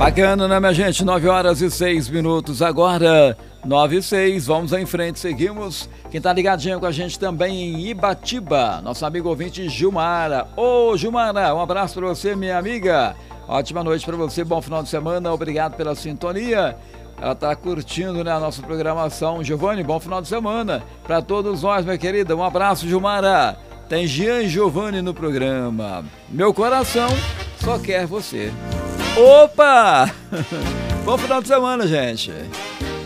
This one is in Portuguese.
Bacana, né, minha gente? 9h06 agora, 9h06, vamos em frente, seguimos. Quem tá ligadinho com a gente também em Ibatiba, nosso amigo ouvinte Gilmara. Ô, Gilmara, um abraço pra você, minha amiga. Ótima noite pra você, bom final de semana, obrigado pela sintonia. Ela tá curtindo, né, a nossa programação. Giovanni, bom final de semana pra todos nós, minha querida. Um abraço, Gilmara. Tem Jean e Giovanni no programa. Meu coração só quer você. Opa! Bom final de semana, gente.